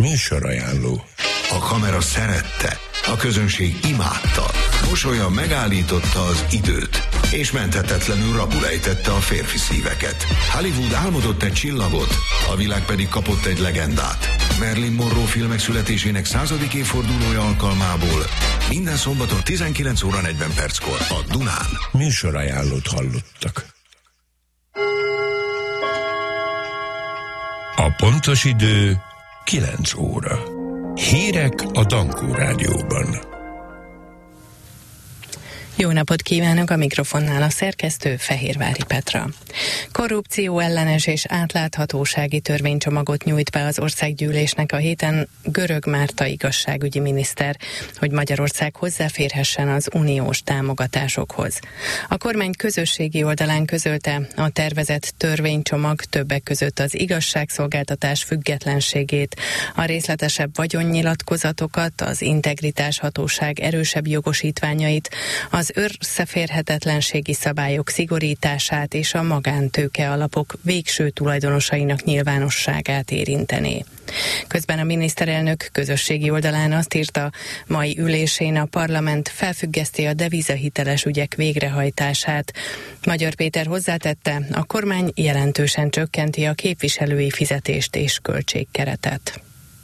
Műsorajánló. A kamera szerette, a közönség imádta, mosolya megállította az időt, és menthetetlenül rabul ejtette a férfi szíveket. Hollywood álmodott egy csillagot, a világ pedig kapott egy legendát. Marilyn Monroe filmek születésének 100. évfordulója alkalmából minden szombaton 19 óra 40 perckor a Dunán. Műsorajánlót hallottak. A pontos idő 9 óra. Hírek a Dankó Rádióban. Jó napot kívánok, a mikrofonnál a szerkesztő Fehérvári Petra. Korrupció ellenes és átláthatósági törvénycsomagot nyújt be az országgyűlésnek a héten Görög Márta igazságügyi miniszter, hogy Magyarország hozzáférhessen az uniós támogatásokhoz. A kormány közösségi oldalán közölte, a tervezett törvénycsomag többek között az igazságszolgáltatás függetlenségét, a részletesebb vagyonnyilatkozatokat, az integritáshatóság erősebb jogosítványait, az összeférhetetlenségi szabályok szigorítását és a magántőke alapok végső tulajdonosainak nyilvánosságát érintené. Közben a miniszterelnök közösségi oldalán azt írta, mai ülésén a parlament felfüggeszti a devizahiteles ügyek végrehajtását. Magyar Péter hozzátette, a kormány jelentősen csökkenti a képviselői fizetést és költségkeretet.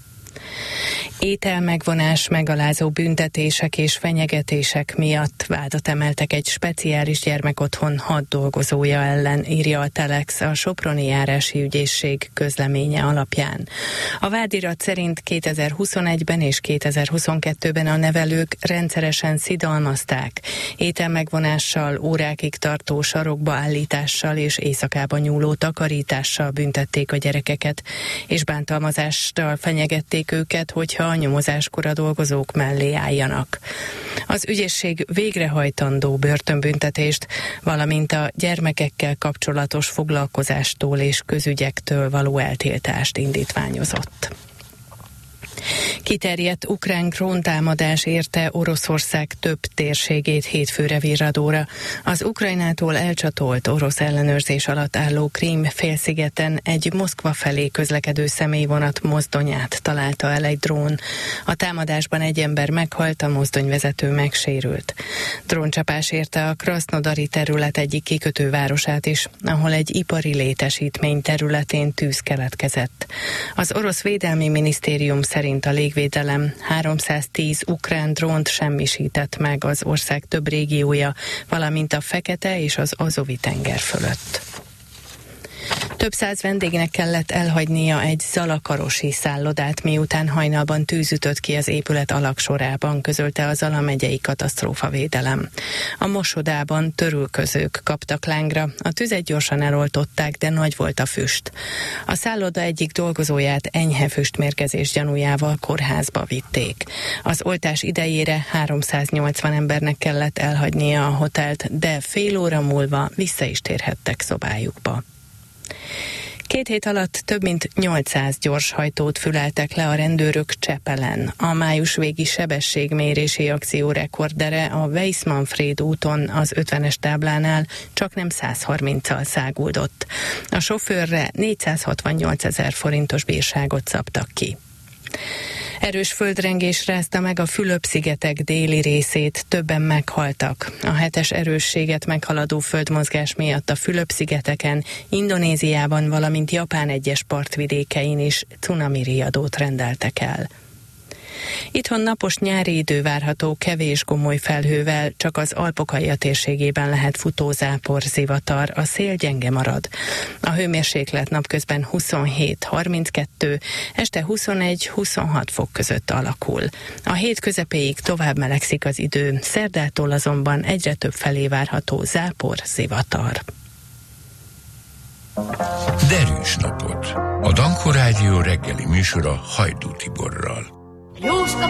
Ételmegvonás, megalázó büntetések és fenyegetések miatt vádat emeltek egy speciális gyermekotthon 6 dolgozója ellen, írja a Telex a Soproni Járási Ügyészség közleménye alapján. A vádirat szerint 2021-ben és 2022-ben a nevelők rendszeresen szidalmazták, ételmegvonással, órákig tartó sarokba állítással és éjszakában nyúló takarítással büntették a gyerekeket, és bántalmazással fenyegették őket, hogyha a nyomozáskor a dolgozók mellé álljanak. Az ügyészség végrehajtandó börtönbüntetést, valamint a gyermekekkel kapcsolatos foglalkozástól és közügyektől való eltiltást indítványozott. Kiterjedt ukrán dróntámadás érte Oroszország több térségét hétfőre virradóra. Az Ukrajnától elcsatolt orosz ellenőrzés alatt álló Krím félszigeten egy Moszkva felé közlekedő személyvonat mozdonyát találta el egy drón. A támadásban egy ember meghalt, a mozdonyvezető megsérült. Dróncsapás érte a Krasznodari terület egyik kikötővárosát is, ahol egy ipari létesítmény területén tűz keletkezett. Az orosz védelmi minisztérium szerint a légvédelem 310 ukrán drónt semmisített meg az ország több régiója, valamint a Fekete és az Azovi tenger fölött. Több száz vendégnek kellett elhagynia egy zalakarosi szállodát, miután hajnalban tűz ütött ki az épület alagsorában, közölte a Zala megyei katasztrófavédelem. A mosodában törülközők kaptak lángra, a tüzet gyorsan eloltották, de nagy volt a füst. A szálloda egyik dolgozóját enyhe füstmérgezés gyanújával kórházba vitték. Az oltás idejére 380 embernek kellett elhagynia a hotelt, de fél óra múlva vissza is térhettek szobájukba. 2 hét alatt több mint 800 gyorshajtót füleltek le a rendőrök Csepelen. A május végi sebességmérési akció rekordere a Weiss-Manfréd úton az 50-es táblánál csaknem 130-al száguldott. A sofőrre 468 000 forintos bírságot szabtak ki. Erős földrengés rázta meg a Fülöp-szigetek déli részét, többen meghaltak. A 7-es erősséget meghaladó földmozgás miatt a Fülöp-szigeteken, Indonéziában, valamint Japán egyes partvidékein is cunami riadót rendeltek el. Itthon napos nyári idő várható, kevés gomoly felhővel, csak az Alpok-alja térségében lehet futózápor, zivatar, a szél gyenge marad. A hőmérséklet napközben 27-32, este 21-26 fok között alakul. A hét közepéig tovább melegszik az idő, szerdától azonban egyre több felé várható zápor, zivatar. Derűs napot! A Dankó Rádió reggeli műsora Hajdú Tiborral. Jóska